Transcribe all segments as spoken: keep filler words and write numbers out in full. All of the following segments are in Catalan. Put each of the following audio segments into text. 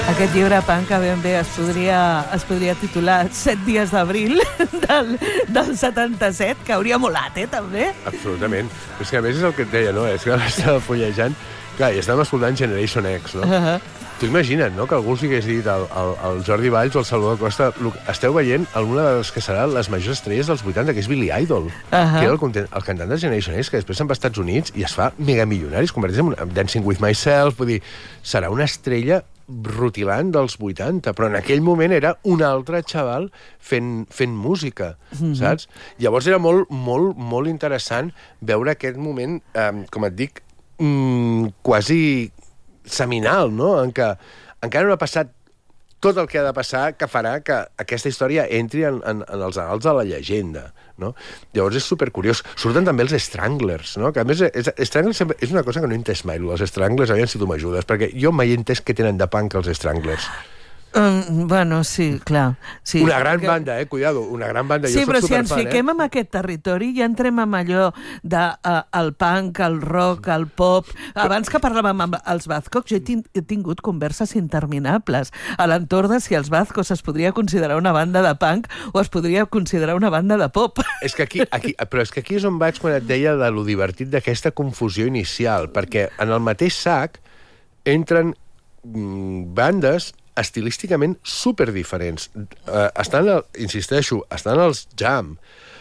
Aquest llibre punk que ben bé es podria, es podria titular Set dies d'abril del, del setanta-set, que hauria molat, eh, també? Absolutament. Però és que a més és el que et deia, no? És que l'estava fullejant. Clar, i estàvem escoltant Generation X, no? Uh -huh. Tu imagina't, no?, que algú els hagués dit al, al, al Jordi Valls o al Salvador Costa: esteu veient alguna de les que seran les majors estrelles dels vuitanta, que és Billy Idol, uh -huh. que era el, content, el cantant de Generation X, que després se'n va als Estats Units i es fa megamilionari, es converteix en, un, en Dancing with Myself, vull dir, serà una estrella rutilant dels vuitanta, però en aquell moment era un altre xaval fent, fent música, mm-hmm. saps? Llavors era molt, molt, molt interessant veure aquest moment, eh, com et dic, mm, quasi seminal, no?, en què encara no ha passat tot el que ha de passar, que farà que aquesta història entri en, en, en els annals de la llegenda, no? Llavors és supercuriós. Surten també els Stranglers, no? Que a més, és, Stranglers és una cosa que no he entès mai, els Stranglers, aviam si tu m'ajudes, perquè jo mai he entès què tenen de punk els Stranglers. Um, bueno, sí, clar. Sí, una gran que... banda, eh? Cuidado, una gran banda. Sí, jo però soc si ens superfan, fiquem eh? en aquest territori ja entrem amb allò del de, uh, el punk, el rock, el pop. Abans que parlàvem amb els Bazcocks, jo he, tin he tingut converses interminables a l'entorn de si els Bazcocks es podria considerar una banda de punk o es podria considerar una banda de pop. És que aquí, aquí, però és que aquí és on vaig quan et deia de lo divertit d'aquesta confusió inicial, perquè en el mateix sac entren mm, bandes estilísticament superdiferents. Uh, estan, el, insisteixo, estan els Jam,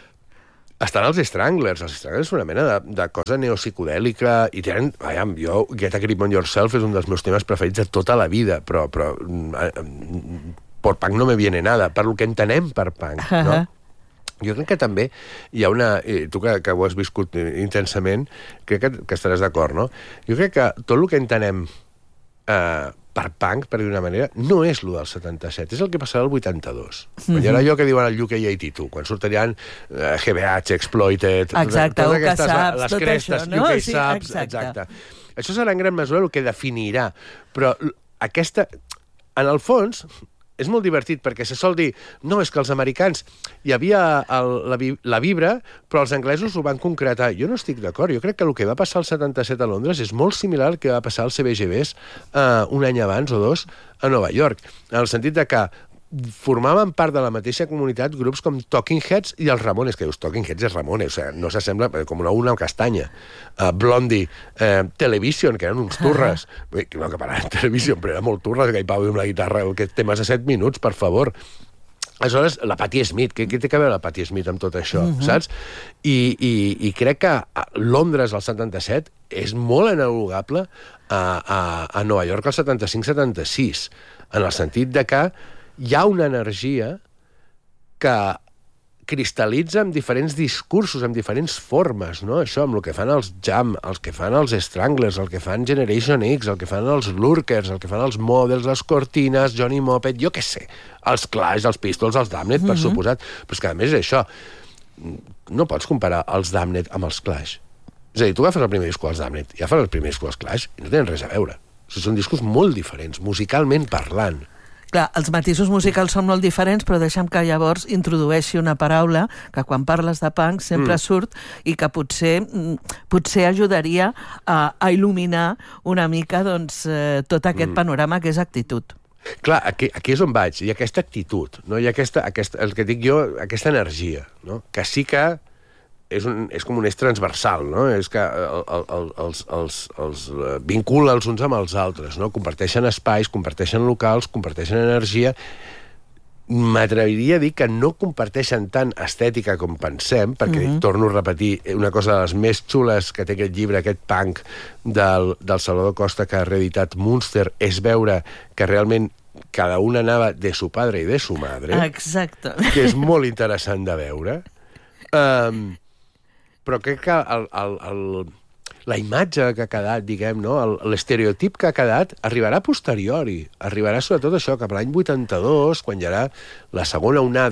estan els Stranglers. Els Stranglers són una mena de, de cosa neopsicodèlica i tenen... Aviam, jo, Get a Grip on Yourself és un dels meus temes preferits de tota la vida, però, però uh, per punk no me viene nada, per lo que entenem per punk, no? Uh-huh. Jo crec que també hi ha una... Tu que, que ho has viscut intensament, crec que, que estaràs d'acord, no? Jo crec que tot el que entenem eh, per punk, per dir una manera, no és lo del setanta-set, és el que passarà el vuitanta-dos. Mm-hmm. Hi haurà allò que diuen el U K eighty-two, quan sortiran eh, G B H, Exploited... Exacte, totes o que aquestes, saps, les tot crestes, això, no? U K Sí, Subs, exacte. exacte. Això serà en gran mesura el que definirà, però aquesta... En el fons, és molt divertit, perquè se sol dir no, és que els americans hi havia el, la, la vibra, però els anglesos ho van concretar. Jo no estic d'acord. Jo crec que el que va passar al setanta-set a Londres és molt similar al que va passar al C B G Bs eh, un any abans o dos a Nova York, en el sentit de que formaven part de la mateixa comunitat grups com Talking Heads i els Ramones, que dius, Talking Heads és Ramones, o sigui, no s'assembla com una, una castanya. Uh, Blondie, uh, Television, que eren uns turres. Uh -huh. No, que paraven Television, però era molt turres, que hi Pau amb la guitarra, que temes de set minuts, per favor. Aleshores, la Patti Smith, què, què té a veure la Patti Smith amb tot això, uh -huh. saps? I, i, I crec que a Londres, al setanta-set, és molt analogable a, a, a Nova York, al setanta-cinc setanta-sis, en el sentit de que hi ha una energia que cristal·litza amb diferents discursos, amb diferents formes, no? Això, amb el que fan els Jam, el que fan els Stranglers, el que fan Generation X, el que fan els Lurkers, el que fan els Models, les Cortines, Johnny Moped, jo què sé, els Clash, els Pistols, els Damned, per mm-hmm. suposat. Però és que, a més, això, no pots comparar els Damned amb els Clash. És a dir, tu agafes el primer disco dels Damned i agafes el primer disco dels Clash i no tenen res a veure. O sigui, són discos molt diferents, musicalment parlant. Clar, els matisos musicals són molt diferents, però deixa'm que llavors introdueixi una paraula que quan parles de punk sempre mm. surt i que potser, potser ajudaria a, a il·luminar una mica doncs, eh, tot aquest mm. panorama que és actitud. Clar, aquí, aquí és on vaig, hi ha aquesta actitud, no? Hi ha aquesta, aquesta, el que dic jo, aquesta energia, no? Que sí que és, un, és com un eix transversal, no? És que el, el, els, els, els vincula els uns amb els altres, no? Comparteixen espais, comparteixen locals, comparteixen energia. M'atreviria a dir que no comparteixen tant estètica com pensem, perquè, mm-hmm. torno a repetir, una cosa de les més xules que té aquest llibre, aquest punk del, del Salvador Costa que ha reeditat Munster, és veure que realment cada una anava de su padre i de su madre. Exacte. Que és molt interessant de veure. Um, però crec que el, el, el, la imatge que ha quedat, diguem, no? L'estereotip que ha quedat arribarà a posteriori. Arribarà sobretot això, cap a l'any vuitanta-dos, quan hi haurà la segona onada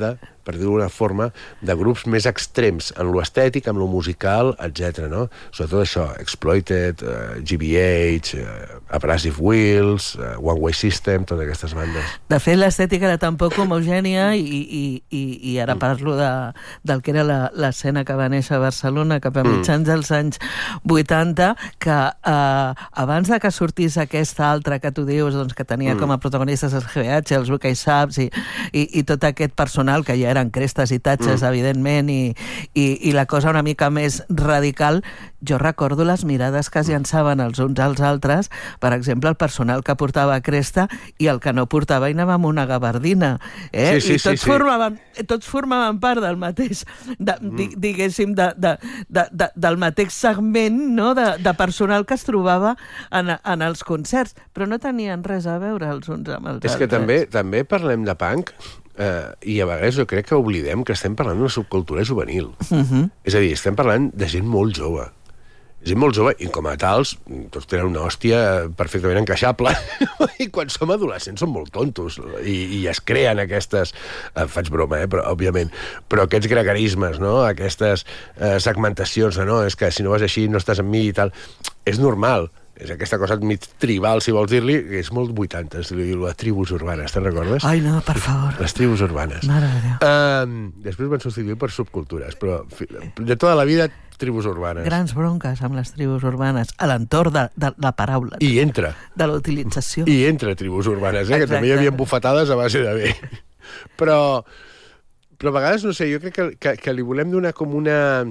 per dir-ho d'una forma, de grups més extrems en lo estètic, en lo musical, etcètera. No? Sobretot això, Exploited, uh, G B H, uh, Abrasive Wheels, uh, One Way System, totes aquestes bandes. De fet, l'estètica era tan poc homogènia i, i, i, i ara parlo de, del que era l'escena que va néixer a Barcelona cap a mitjans dels anys vuitanta, que eh, abans de que sortís aquesta altra que tu dius, doncs, que tenia mm. com a protagonistes els G B H, els Buca i Saps i, i, i tot aquest personal, que ja eren crestes i tatxes, mm. evidentment, i, i, i la cosa una mica més radical, jo recordo les mirades que es llançaven els uns als altres, per exemple, el personal que portava cresta i el que no portava i anava amb una gabardina. Eh? Sí, sí, I tots, sí, sí. Formaven, tots formaven part del mateix, de, mm. diguéssim, de, de, de, de, del mateix segment, no? de, de personal que es trobava en, en els concerts, però no tenien res a veure els uns amb els És altres. que també, també parlem de punk, eh, i a vegades jo crec que oblidem que estem parlant d'una subcultura juvenil. Uh-huh. És a dir, estem parlant de gent molt jove. Gent molt jove, i com a tals, tots tenen una hòstia perfectament encaixable. I quan som adolescents som molt tontos, i, i es creen aquestes... Eh, faig broma, eh, però, òbviament. Però aquests gregarismes, no? Aquestes eh, segmentacions, no? És que si no vas així no estàs amb mi i tal. És normal. És aquesta cosa mig tribal, si vols dir-li, que és molt vuitanta, les tribus urbanes, te'n recordes? Ai, no, per favor. Les tribus urbanes. Mare de Déu. Uh, després van substituir per subcultures, però de tota la vida tribus urbanes. Grans bronques amb les tribus urbanes, a l'entorn de, de la paraula. I entra. De la utilització. I entra tribus urbanes, eh? Que també hi havia bufetades a base de bé. Però, però a vegades, no sé, jo crec que, que, que li volem donar com una,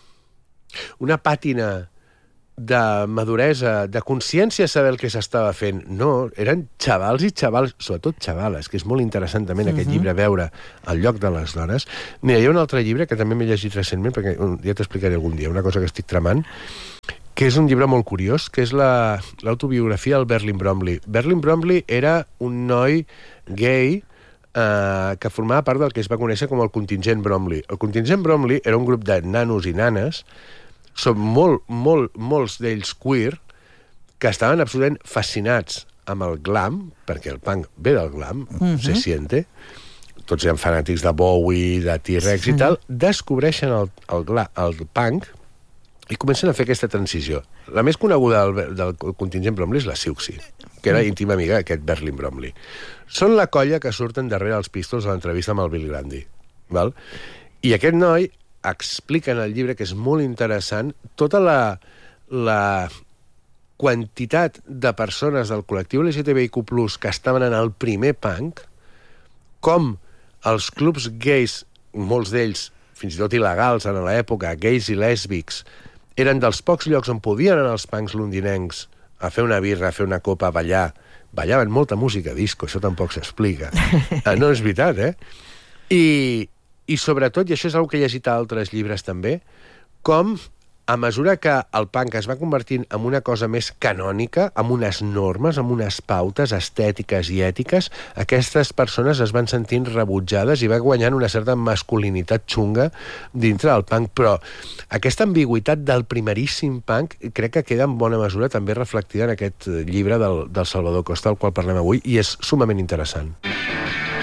una pàtina de maduresa, de consciència saber el que s'estava fent. No, eren xavals i xavals, sobretot xavales, que és molt interessant també en aquest uh-huh. llibre veure el lloc de les dones. Mira, hi ha un altre llibre que també m'he llegit recentment, perquè ja t'explicaré algun dia, una cosa que estic tramant, que és un llibre molt curiós, que és la, l'autobiografia del Berlin Bromley. Berlin Bromley era un noi gay eh, que formava part del que es va conèixer com el contingent Bromley. El contingent Bromley era un grup de nanos i nanes, són molt, molt, molts d'ells queer, que estaven absolutament fascinats amb el glam, perquè el punk ve del glam, uh-huh. se siente, tots eren fanàtics de Bowie, de T-Rex sí. i tal, descobreixen el, el, el punk i comencen a fer aquesta transició. La més coneguda del, del contingent Bromley és la Siouxsie, que era íntima amiga d'aquest Berlin Bromley. Són la colla que surten darrere els Pistols a l'entrevista amb el Bill Grundy. Val? I aquest noi explica en el llibre, que és molt interessant, tota la, la quantitat de persones del col·lectiu L G T B I Q plus, que estaven en el primer punk, com els clubs gais, molts d'ells fins i tot il·legals en l'època, gais i lèsbics, eren dels pocs llocs on podien anar els punks londinencs a fer una birra, a fer una copa, a ballar. Ballaven molta música disco, això tampoc s'explica. Ah, no és veritat, eh? I... I sobretot, i això és una que he llegit a altres llibres també, com a mesura que el punk es va convertint en una cosa més canònica, amb unes normes, amb unes pautes estètiques i ètiques, aquestes persones es van sentint rebutjades i va guanyant una certa masculinitat xunga dintre del punk. Però aquesta ambigüitat del primeríssim punk crec que queda en bona mesura també reflectida en aquest llibre del, del Salvador Costa, del qual parlem avui, i és sumament interessant.